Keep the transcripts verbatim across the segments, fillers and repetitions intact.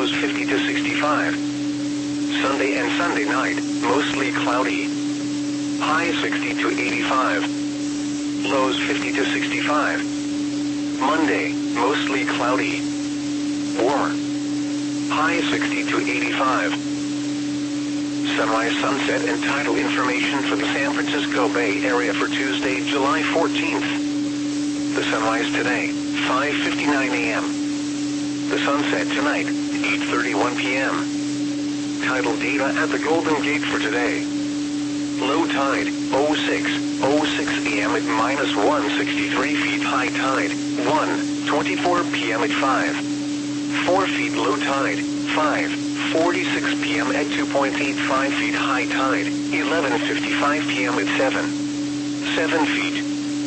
lows fifty to sixty-five. Sunday and Sunday night, mostly cloudy. High sixty to eighty-five. Lows fifty to sixty-five. Monday, mostly cloudy. Warmer. High sixty to eighty-five. Sunrise, sunset, and tidal information for the San Francisco Bay Area for Tuesday, July fourteenth. The sunrise today, five fifty-nine a m The sunset tonight, eight thirty-one p m Tidal data at the Golden Gate for today. Low tide, oh six oh six a m at minus one sixty-three feet. High tide, one twenty-four p m at five four feet. Low tide, five forty-six p m at two point eight five feet. High tide, eleven fifty-five p m at seven seven feet.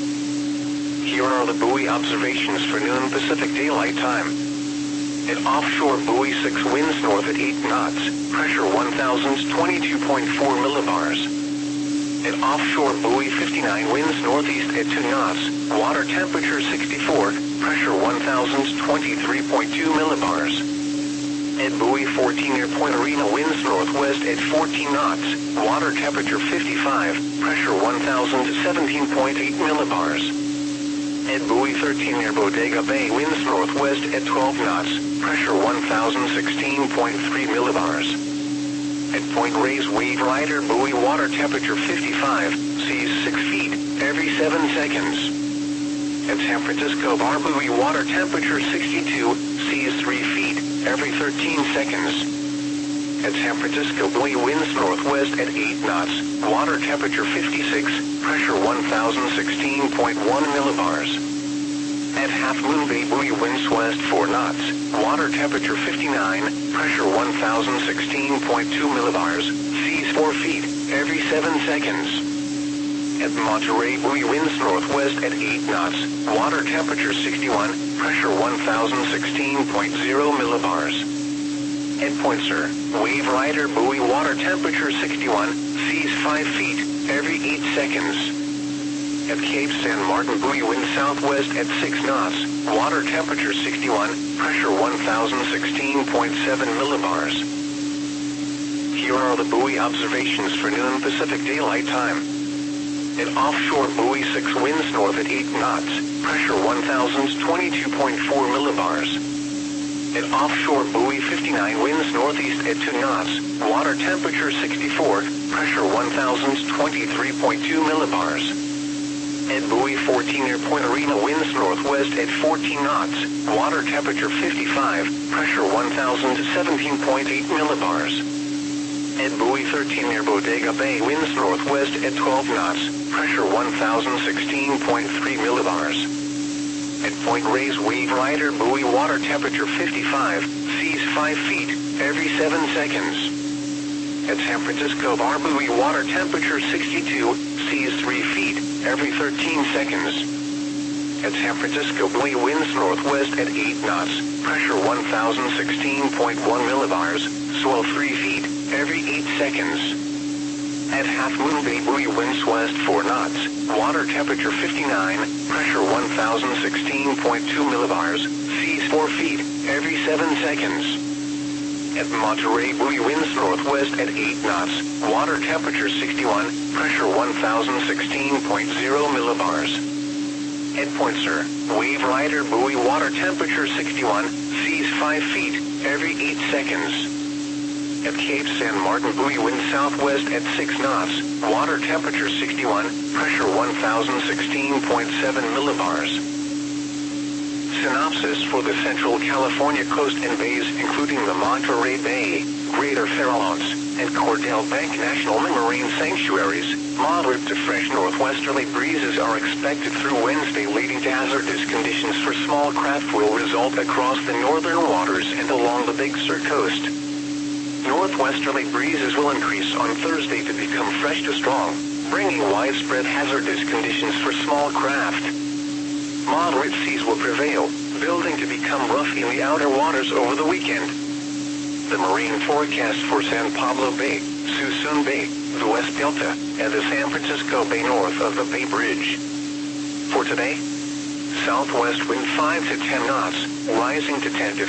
Here are the buoy observations for noon Pacific Daylight Time. At offshore buoy six, winds north at eight knots, pressure one thousand twenty-two point four millibars. At offshore buoy fifty-nine, winds northeast at two knots, water temperature sixty-four, pressure one thousand twenty-three point two millibars. At buoy fourteen near Point Arena, winds northwest at fourteen knots, water temperature fifty-five, pressure one thousand seventeen point eight millibars. At buoy thirteen near Bodega Bay, winds northwest at twelve knots, pressure one thousand sixteen point three millibars. At Point Reyes Wave Rider buoy, water temperature fifty-five, seas six feet, every seven seconds. At San Francisco Bar buoy, water temperature sixty-two, seas three feet, every thirteen seconds. At San Francisco buoy, winds northwest at eight knots, water temperature fifty-six, pressure one thousand sixteen point one millibars. At Half Moon Bay buoy, winds west four knots, water temperature fifty-nine, pressure one thousand sixteen point two millibars, seas four feet, every seven seconds. At Monterey buoy, winds northwest at eight knots, water temperature sixty-one, pressure one thousand sixteen point zero millibars. At Point Sur, Wave Rider buoy, water temperature sixty-one, seas five feet, every eight seconds. At Cape San Martin buoy, wind southwest at six knots, water temperature sixty-one, pressure one thousand sixteen point seven millibars. Here are the buoy observations for noon Pacific Daylight Time. At offshore buoy six, winds north at eight knots, pressure one thousand twenty-two point four millibars. At offshore buoy fifty-nine, winds northeast at two knots, water temperature sixty-four, pressure one thousand twenty-three point two millibars. At buoy fourteen near Point Arena, winds northwest at fourteen knots, water temperature fifty-five, pressure one thousand seventeen point eight millibars. At buoy thirteen near Bodega Bay, winds northwest at twelve knots, pressure one thousand sixteen point three millibars. At Point Reyes Wave Rider buoy, water temperature fifty-five, seas five feet, every seven seconds. At San Francisco Bar buoy, water temperature sixty-two, seas three feet, every thirteen seconds. At San Francisco buoy, winds northwest at eight knots, pressure one thousand sixteen point one millibars, swell three feet, every eight seconds. At Half Moon Bay buoy, winds west four knots, water temperature fifty-nine, pressure one thousand sixteen point two millibars, seas four feet, every seven seconds. At Monterey buoy, winds northwest at eight knots, water temperature sixty-one, pressure one thousand sixteen point zero millibars. At Point Sur, Wave Rider buoy, water temperature sixty-one, seas five feet, every eight seconds. At Cape San Martin buoy, wind southwest at six knots, water temperature sixty-one, pressure one thousand sixteen point seven millibars. Synopsis for the Central California coast and bays, including the Monterey Bay, Greater Farallones, and Cordell Bank National Marine Sanctuaries. Moderate to fresh northwesterly breezes are expected through Wednesday, leading to hazardous conditions for small craft will result across the northern waters and along the Big Sur coast. Northwesterly breezes will increase on Thursday to become fresh to strong, bringing widespread hazardous conditions for small craft. Moderate seas will prevail, building to become rough in the outer waters over the weekend. The marine forecast for San Pablo Bay, Suisun Bay, the West Delta, and the San Francisco Bay north of the Bay Bridge. For today, southwest wind five to ten knots, rising to ten to